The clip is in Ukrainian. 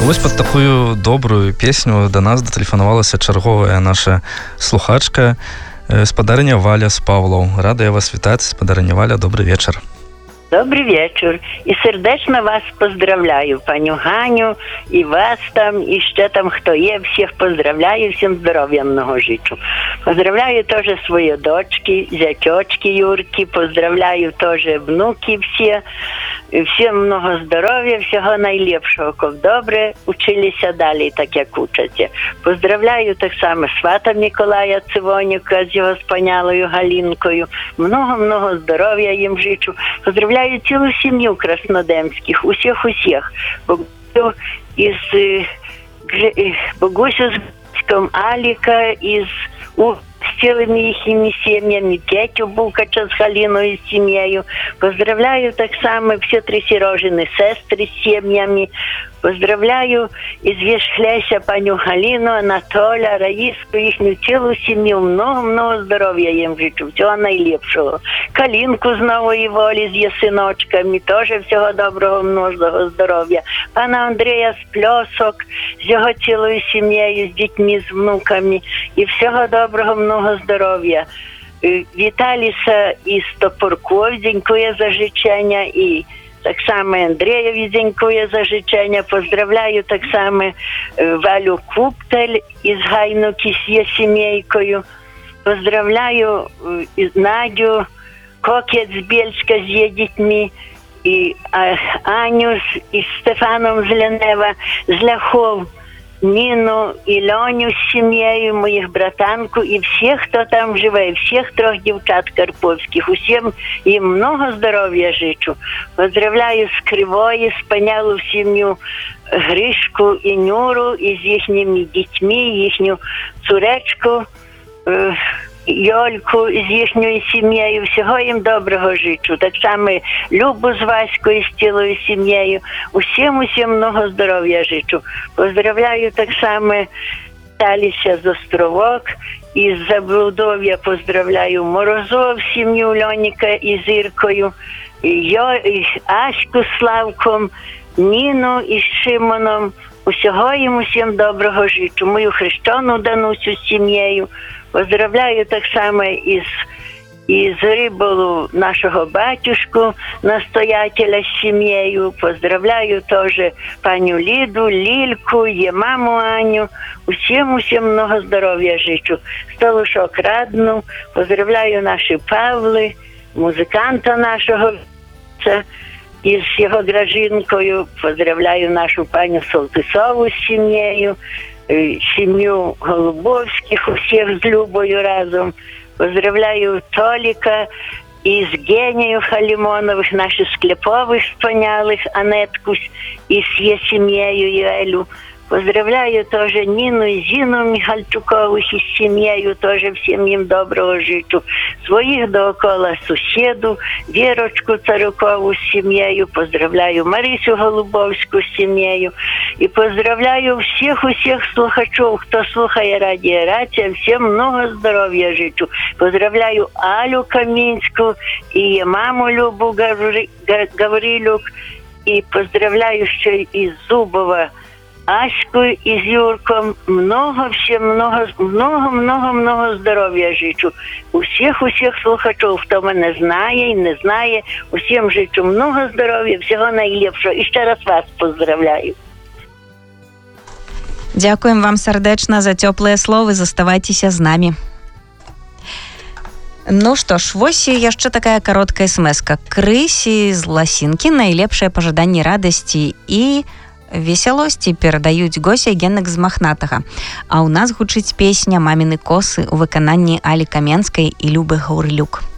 Вось пад такую добрую песню да нас датэлефанавалася чарговая наша слухачка, спадарыня Валя з Павлаў. Рада я вас вітаць, спадарыня Валя, добрый вечар. Добрый вечер. И сердечно вас поздравляю, паню Ганю, и вас там, и ще там, кто є. Всех поздравляю, всем здоровья много жичу. Поздравляю тоже свои дочки, зятечки Юрки, поздравляю тоже внуки все. Всем много здоров'я, всього найліпшого, коб добре училися далі, так як учаться. Поздравляю так само свата Миколая Цивонюка з його спанялою Галінкою. Много-много здоров'я їм жичу. Поздравляю цілу сім'ю краснодемських, усіх. Богусю з Грицьком, Аліка із з цілими їхніми сім'ями, Петю Букача з Галіною з сім'єю. Поздравляю так само всі три Сережини сестри з сім'ями. Поздравляю із Вішхляся паню Галіну, Анатоля, Раїску, їхню цілу сім'ю. Много-много здоров'я їм жичу, всього найліпшого. Калінку з Нової Волі з її синочками, теж всього доброго, množного здоров'я. Пана Андрія з Пльосок, з його цілою сім'єю, з дітьми, з внуками. І всього доброго, много здоров'я. Віталіса із Топорков, дякую за жичення, і так само Андрієві дякую за жичення. Поздравляю так само Валю Куптель із Гайнуки з її сімейкою. Поздравляю Надю Кокет з Бєльська з її дітьми. І Аню із Стефаном з Ленева, з Ляхов. Ніну і Льоню з сім'єю, моїх братанку і всіх, хто там живе, всіх трьох дівчат карповських. Усім їм много здоров'я жичу. Поздравляю з Кривої, спанялу сім'ю Гришку і Нюру, і з їхніми дітьми, їхню цуречку Йольку з їхньою сім'єю. Всього їм доброго жичу. Так само Любу з Ваською, з цілою сім'єю. Усім много здоров'я жичу. Поздравляю так само Таліся з Островок. Із Заблудов'я поздравляю Морозов, сім'ю Льоніка із Іркою. Аську з Славком, Ніну із Шимоном. Усього їм усім доброго жичу. Мою хрещену Данусю з сім'єю. Поздравляю так само із Риболу нашого батюшку, настоятеля з сім'єю. Поздравляю теж паню Ліду, Лільку, є маму Аню. Усім много здоров'я жичу. Столушок Радну. Поздравляю наші Павли, музиканта нашого із його Гражинкою. Поздравляю нашу паню Солтисову з сім'єю. Сім'ю Голубовських, усіх з Любою разом. Поздравляю Толіка із Генією Халімонових, наших Склепових спонялих, Анетку із її сім'єю Елю. Поздравляю теж Ніну і Зіну Міхальчукових із сім'єю, теж всім їм доброго жичу. Своїх доокола сусіду, Вірочку Царукову з сім'єю, поздравляю Марисю Голубовську з сім'єю. І поздравляю всіх слухачів, хто слухає Радіо Рація, всім много здоров'я жичу. Поздравляю Алю Камінську і маму Любу Гаврилюк. І поздравляю ще із Зубова Аську із Юрком. Много здоров'я жичу. Усіх слухачів, хто мене знає і не знає, усім жичу много здоров'я, всього найліпшого. І ще раз вас поздравляю. Дякуем вам сардэчна за цёплыя словы, заставайцеся з намі. Ну што ж, вось яшчэ такая кароткая смс-ка. Крысі з Ласінкі найлепшае пажаданне радасці і весялосці перадаюць Гося і Геннак з Махнатага. А ў нас гучыць песня «Маміны косы» у выкананні Алі Каменскай і Любы Гаўрылюк.